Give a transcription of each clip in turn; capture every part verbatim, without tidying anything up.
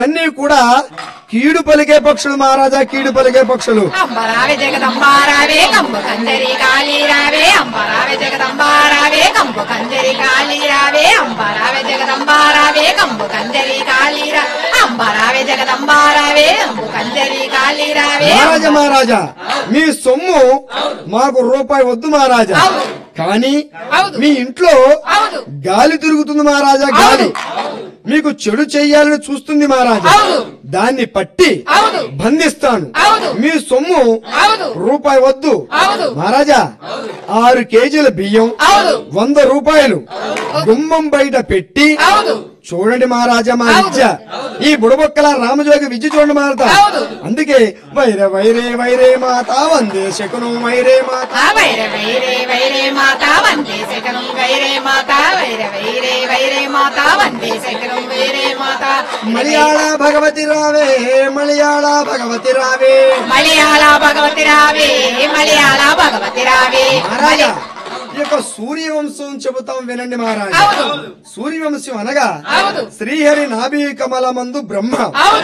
అన్ని కూడా కీడు పలికే పక్షులు మహారాజా, కీడు పలికే పక్షులు. అంబరావే జగదంబారావే కంబు కంజరి కాళీరావే అంబరావే జగదంబారావే కంబు కంజరి కాళీరావే అంబరావే జగదంబారావే కంబు కంజరి కాళీరా అంబరావే జగదంబారావే కంబు కంజరి కాళీరావే. మహారాజా మహారాజా మీ సొమ్ము మాకు రూపాయి వద్దు మహారాజా, కానీ మీ ఇంట్లో గాలి తిరుగుతుంది మహారాజా, గాలి మీకు చెడు చెయ్యాలని చూస్తుంది మహారాజా, దాన్ని పట్టి బంధిస్తాను. మీ సొమ్ము రూపాయి వద్దు మహారాజా. ఆరు కేజీల బియ్యం వంద రూపాయలు గుమ్మం బయట పెట్టి చూడండి మహారాజా మా విద్య, ఈ బుడబొక్కల రామజోగి విద్య చూడండి మారతా. అందుకే వైరే వైరే వైరే మాత వందే శకునం వైరే మాత వైరే వైరే వైరే మాత వందే శకునం వైరే మాత వైరే వైరే వైరే మాత వందే శకునం వైరే మాత. మలయాళ భగవతి రావే మలయాళ భగవతి రావే మలయాళ భగవతి రావే మలయాళ భగవతి రావే. మహారాజా ఈ యొక్క సూర్యవంశం చెబుతాం వినండి మహారాజా. సూర్యవంశం అనగా శ్రీహరి నాభి కమలమందు బ్రహ్మ,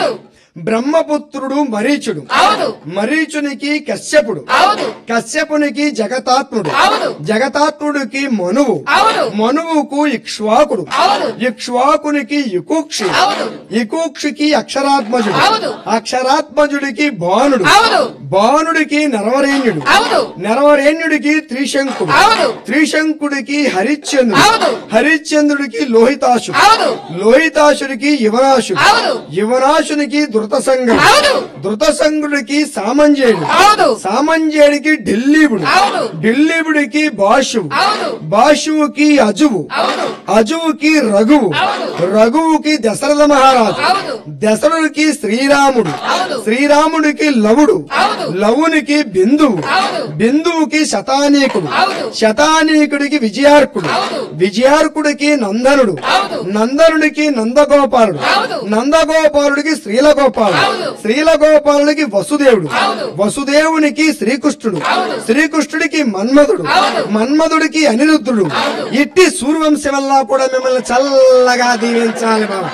బ్రహ్మపుత్రుడు మరీచుడు, మరీచునికి కశ్యపుడు, కశ్యపునికి జగతాత్ముడు, జగతాత్ముడికి మనువు, మనువుకు ఇక్ష్వాకుడు, ఇక్ష్వాకునికి యుకుక్షి, యుకుక్షికి అక్షరాత్మజుడు, అక్షరాత్మజుడికి బాణుడు, బాణుడికి నరవరేణ్యుడు, నరవరేణ్యుడికి త్రిశంకుడు, త్రిశంకుడికి హరిశ్చంద్రుడు, హరిశ్చంద్రుడికి లోహితాశుడు, లోహితాశుడికి యువనాశుడు, యువనాశునికి ధృతసంగుడు, ధృతసంగుడికి సామంజేయుడు, సామంజేయుడికి ఢిల్లీవుడు, ఢిల్లీవుడికి బాషువు, బాషువుకి అజువు, అజువుకి రఘువు, రఘువుకి దశరథ మహారాజు, దశరథుడికి శ్రీరాముడు, శ్రీరాముడికి లవుడు, లవునికి బిందువు, బిందువుకి శతానీకుడు, శతానీకుడికి విజయార్కుడు, విజయార్కుడికి నందనుడు, నందనుడికి నందగోపాలుడు, నందగోపాలుడికి శ్రీలగోపాలుడు, శ్రీలగోపాలుడికి వసుదేవుడు, వసుదేవునికి శ్రీకృష్ణుడు, శ్రీకృష్ణుడికి మన్మధుడు, మన్మధుడికి అనిరుద్ధుడు. ఇట్టి సూర్యవంశం వల్ల కూడా మిమ్మల్ని చల్లగా దీవించాలి బాబా.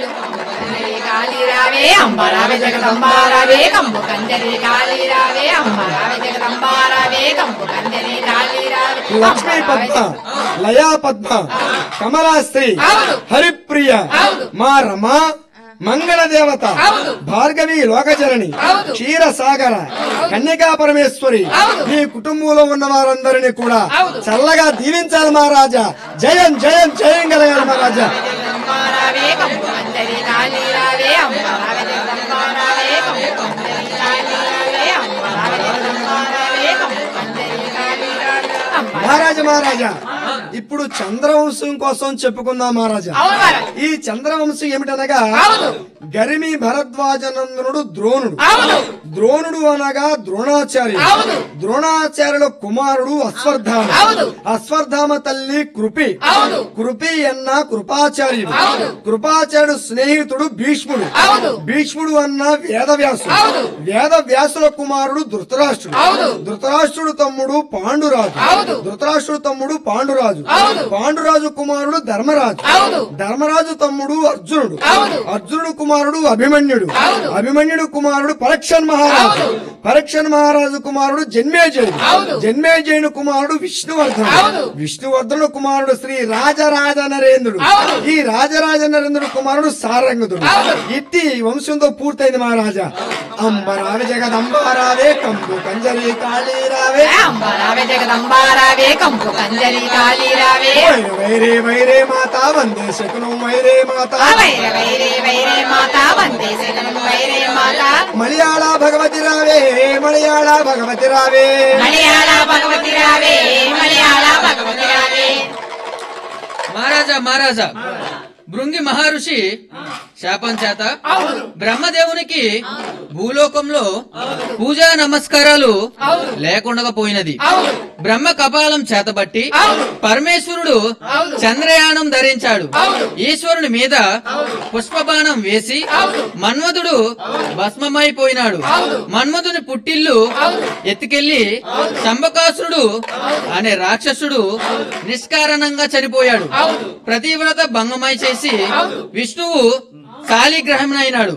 కాళీరావే అంబరావే జగదంబారావే కంబు కంజరి కాళీరావే అంబరావే జగదంబారావే కంబు కంజరి కాళీరావే. లక్ష్మీ పద్మ, లయా పద్మ, కమలాశ్రీ, హరిప్రియ, మా రమా, మంగళ దేవత, భార్గవి లోకజనని, క్షీరసాగర, కన్యకా పరమేశ్వరి, మీ కుటుంబంలో ఉన్న వారందరినీ కూడా చల్లగా దీవించాలి మహారాజా. జయం జయం జయం కలగాలి మహారాజా. మహారాజా మహారాజా ఇప్పుడు చంద్రవంశం కోసం చెప్పుకుందాం మహారాజా. ఈ చంద్రవంశం ఏమిటనగా గరిమి భరద్వాజనందనుడు ద్రోణుడు, ద్రోణుడు అనగా ద్రోణాచార్యుడు, ద్రోణాచార్యుల కుమారుడు అశ్వత్థామ, అశ్వత్థామ తల్లి కృపి, కృపి అన్న కృపాచార్యుడు, కృపాచార్యుడు స్నేహితుడు భీష్ముడు, భీష్ముడు అన్న వేదవ్యాసుడు, వేదవ్యాసుల కుమారుడు ధృతరాష్ట్రుడు, ధృతరాష్ట్రుడు తమ్ముడు పాండురాజు, ధృతరాష్ట్రుడు తమ్ముడు పాండురాజు, పాండురాజు కుమారుడు ధర్మరాజు, ధర్మరాజు తమ్ముడు అర్జునుడు, అర్జునుడు కుమారుడు అభిమన్యుడు, అభిమన్యుడు కుమారుడు పరీక్షన్ మహారాజు, పరీక్షన్ మహారాజు కుమారుడు జన్మేజయుడు, జన్మేజయుడు కుమారుడు విష్ణువర్ధనుడు, విష్ణువర్ధనుడు కుమారుడు శ్రీ రాజరాజ నరేంద్రుడు, ఈ రాజరాజ నరేంద్రుడు కుమారుడు సారంగుడు. ఇట్టి వంశంతో పూర్తయింది మహారాజా. అంబరావే జగదంబారావే కంబు కంజరి కాళీరావే అంబరావే జగదంబారావే కంబు కంజరి కాళీరావే. వైరే వైరే మాత వందే శకునం వైరే మాత వైరే వైరే వైరే మాత వందే శకునం వైరే మాత. మలయాళ భగవతి రావే మలయాళ భగవతి రావే మలయాళ భగవతి రావే మలయాళ భగవతి రావే. మహారాజా మహారాజా భృంగి మహర్షి శాపం చేత బ్రహ్మదేవునికి భూలోకంలో పూజా నమస్కారాలు లేకుండా పోయినది. బ్రహ్మ కపాలం చేతబట్టి పరమేశ్వరుడు చంద్రయానం ధరించాడు. ఈశ్వరుని మీద పుష్పబాణం వేసి మన్మధుడు భస్మమైపోయినాడు. మన్మధుని పుట్టిల్లు ఎత్తుకెళ్లి శంబకాసురుడు అనే రాక్షసుడు నిష్కారణంగా చనిపోయాడు. ప్రతివ్రత భంగమై చేసి విష్ణువు కాళీగ్రహం అయినాడు